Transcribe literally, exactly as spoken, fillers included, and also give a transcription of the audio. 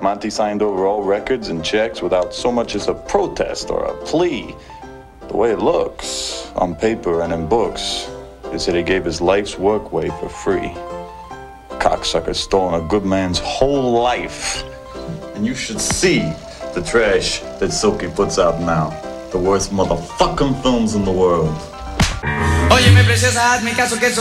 Monty signed over all records and checks without so much as a protest or a plea. The way it looks, on paper and in books, is that he gave his life's work away for free. Cocksucker's stolen a good man's whole life. And you should see the trash that Silky puts out now. The worst motherfucking films in the world. Óyeme, preciosa, hazme caso que soy